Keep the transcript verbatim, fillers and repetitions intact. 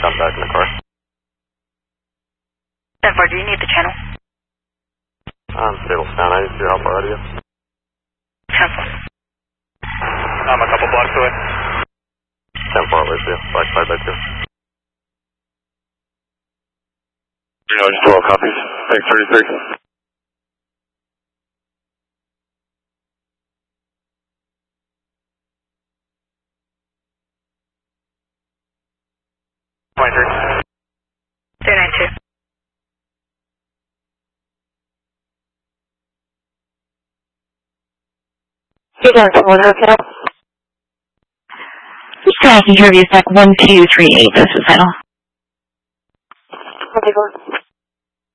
contact in the car. ten four, do you need the channel? I'm stable sound. I need to see how far out of you. ten four. I'm a couple blocks away. ten four with you. Black five by two. You know, just twelve copies. Thanks, thirty-three. twenty-three. three nine two. Hey, Doctor One Hotel. Passenger view sec one two three eight, this is Vital. Okay, go on.